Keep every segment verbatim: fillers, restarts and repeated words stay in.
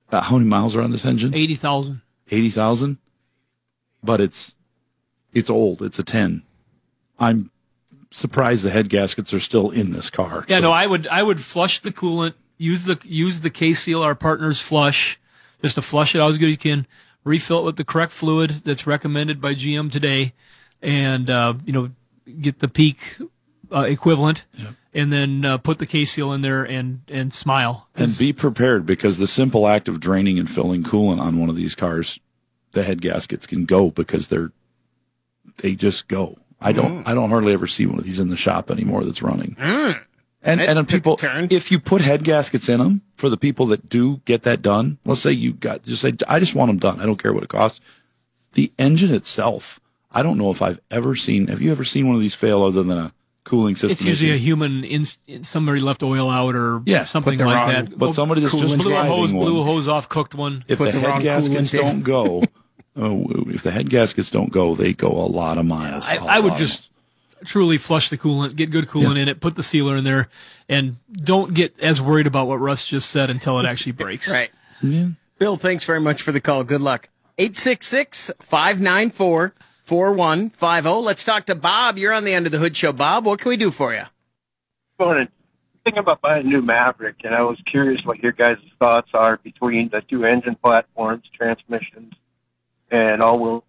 Uh, how many miles are on this engine? eighty thousand. eighty thousand? But it's it's old. It's a ten. I'm surprised the head gaskets are still in this car. Yeah, so. no, I would I would flush the coolant, use the use the K-Seal, our partner's flush, just to flush it out as good as you can, refill it with the correct fluid that's recommended by G M today, and, uh, you know, get the peak uh, equivalent, yep. and then uh, put the K-Seal in there and, and smile. And be prepared, because the simple act of draining and filling coolant on one of these cars, the head gaskets can go because they're they just go. I don't mm. I don't hardly ever see one of these in the shop anymore that's running. Mm. And It and people, if you put head gaskets in them, for the people that do get that done, let's say you got, just say, I just want them done. I don't care what it costs. The engine itself, I don't know if I've ever seen, have you ever seen one of these fail other than a cooling system? It's usually issue? a human, in, somebody left oil out or yeah, something like wrong, that. But somebody that's just blew a driving hose, one. blew a hose off, cooked one. If the, the head gaskets don't go, oh, if the head gaskets don't go, they go a lot of miles. Yeah, I, I would just truly flush the coolant, get good coolant yeah. in it, put the sealer in there, and don't get as worried about what Russ just said until it actually breaks. Right. Yeah. Bill, thanks very much for the call. Good luck. eight six six, five nine four, four one five zero. Let's talk to Bob. You're on the Under the Hood Show. Bob, what can we do for you? Morning. Thinking about buying a new Maverick, and I was curious what your guys' thoughts are between the two engine platforms, transmissions, and all-wheel.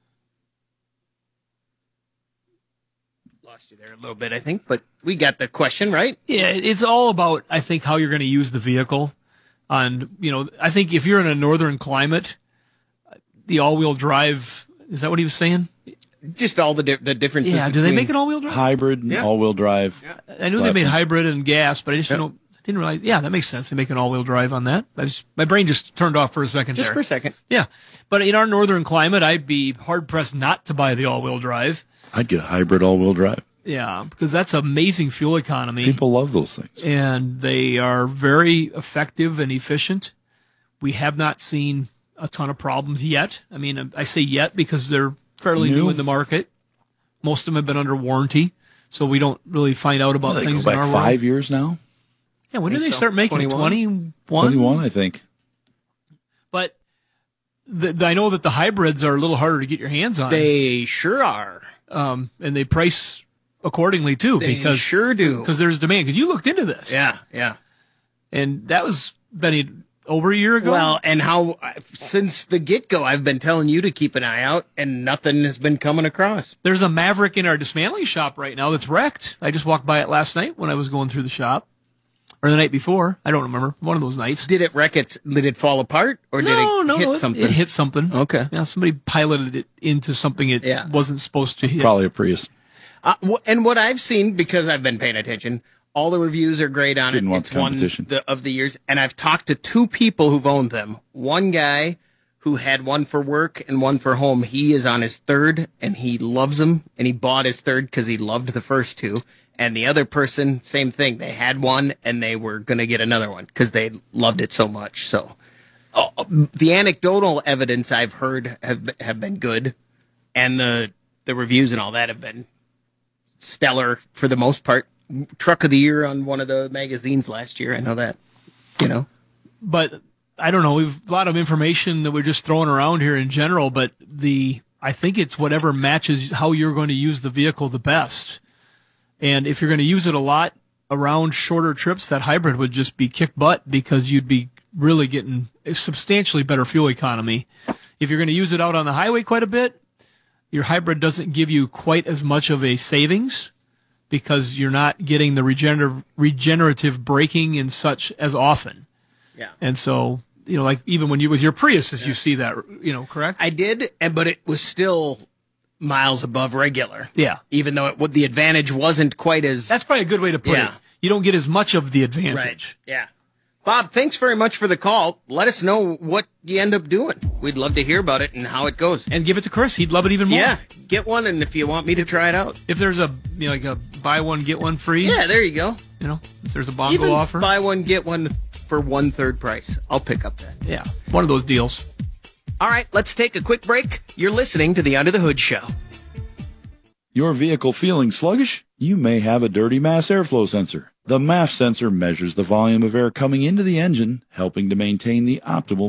Lost you there a little bit, I think, but we got the question, right? Yeah, it's all about, I think, how you're going to use the vehicle. And, you know, I think if you're in a northern climate, the all-wheel drive, is that what he was saying? Just all the di- the differences. Yeah, do they make an all-wheel drive? Hybrid, yeah. all-wheel drive. Yeah. I knew they made hybrid and gas, but I just yep. you know, didn't realize, yeah, that makes sense. They make an all-wheel drive on that. I just, my brain just turned off for a second Just there. for a second. Yeah. But in our northern climate, I'd be hard-pressed not to buy the all-wheel drive. I'd get a hybrid all-wheel drive. Yeah, because that's amazing fuel economy. People love those things. And they are very effective and efficient. We have not seen a ton of problems yet. I mean, I say yet because they're fairly new, new in the market. Most of them have been under warranty, so we don't really find out about well, they things go back in our five world. years now? Yeah, when did they so. start making twenty-one? twenty-one? twenty-one, I think. But the, the, I know that the hybrids are a little harder to get your hands on. They sure are. Um, and they price accordingly, too. They because sure do. Because there's demand. Because you looked into this. Yeah, yeah. And that was, Benny, over a year ago? Well, and how, since the get-go, I've been telling you to keep an eye out, and nothing has been coming across. There's a Maverick in our dismantling shop right now that's wrecked. I just walked by it last night when I was going through the shop. Or the night before. I don't remember. One of those nights. Did it wreck it? Did it fall apart? Or did no, it no, hit no, it, something? It hit something. Okay. Yeah, somebody piloted it into something it Yeah. wasn't supposed to hit. Probably a Prius. Uh, wh- and what I've seen, because I've been paying attention, all the reviews are great on Didn't it. want It's the competition. one the, of the years. And I've talked to two people who've owned them. One guy who had one for work and one for home. He is on his third, and he loves them. And he bought his third because he loved the first two. And the other person, same thing. They had one, and they were going to get another one because they loved it so much. So oh, the anecdotal evidence I've heard have have been good, and the the reviews and all that have been stellar for the most part. Truck of the year on one of the magazines last year. I know that, you know. But I don't know. We've a lot of information that we're just throwing around here in general, but the I think it's whatever matches how you're going to use the vehicle the best. And if you're going to use it a lot around shorter trips, that hybrid would just be kick butt because you'd be really getting a substantially better fuel economy. If you're going to use it out on the highway quite a bit, your hybrid doesn't give you quite as much of a savings because you're not getting the regenerative, regenerative braking and such as often. Yeah. And so, you know, like even when you with your Priuses, yeah. you see that, you know, correct? I did, and but it was still miles above regular. Yeah. Even though it, the advantage wasn't quite as... That's probably a good way to put yeah. it. You don't get as much of the advantage. Right. Yeah. Bob, thanks very much for the call. Let us know what you end up doing. We'd love to hear about it and how it goes. And give it to Chris. He'd love it even more. Yeah. Get one, and if you want me to try it out. If there's a, you know, like a buy one, get one free. Yeah, there you go. You know, if there's a bongo Even offer. buy one, get one for one-third price. I'll pick up that. Yeah. One of those deals. All right, let's take a quick break. You're listening to the Under the Hood Show. Your vehicle feeling sluggish? You may have a dirty mass airflow sensor. The M A F sensor measures the volume of air coming into the engine, helping to maintain the optimal